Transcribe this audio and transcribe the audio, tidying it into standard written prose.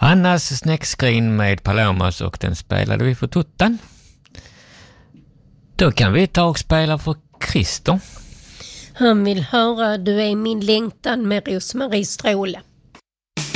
Annas snäckskrin med Palomas, och den spelade vi för tuttan. Då kan vi ta och spela för Christer. Han vill höra Du är min längtan med Rosmarie Stråle.